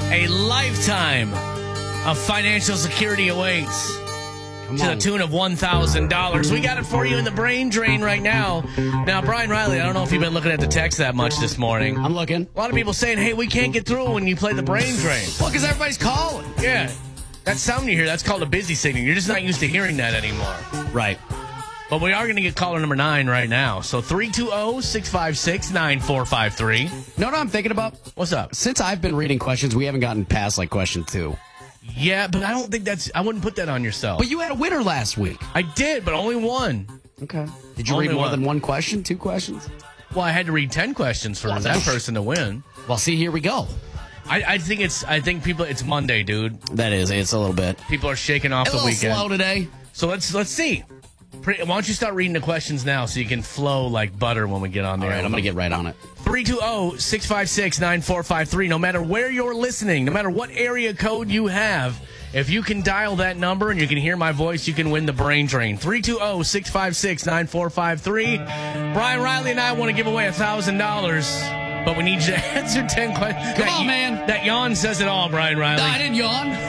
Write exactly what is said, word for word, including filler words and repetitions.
A lifetime of financial security awaits. Come To on. the tune of one thousand dollars. We got it for you in the brain drain right now. Now, Brian Riley, I don't know if you've been looking at the text that much this morning. I'm looking. A lot of people saying, hey, we can't get through when you play the brain drain. Well, because everybody's calling. Yeah. That sound you hear, that's called a busy signal. You're just not used to hearing that anymore. Right. But we are going to get caller number nine right now. So three two zero, six five six, nine four five three. No, no, I'm thinking about. What's up? Since I've been reading questions, we haven't gotten past like question two. Yeah, but I don't think that's, I wouldn't put that on yourself. But you had a winner last week. I did, but only one. Okay. Did you Only read more one. than one question? Two questions? Well, I had to read ten questions for Well, that person to win. Well, see, here we go. I, I think it's, I think people, it's Monday, dude. That is, it's a little bit. People are shaking off A the little weekend. slow today. So let's, let's see. Pre- Why don't you start reading the questions now so you can flow like butter when we get on All there? right, I'm going to get right on it. three two zero, six five six, nine four five three. No matter where you're listening, no matter what area code you have, if you can dial that number and you can hear my voice, you can win the brain drain. three two zero, six five six, nine four five three. Brian Riley and I want to give away one thousand dollars, but we need you to answer ten questions. Come on, man. That yawn says it all, Brian Riley. No, I didn't yawn.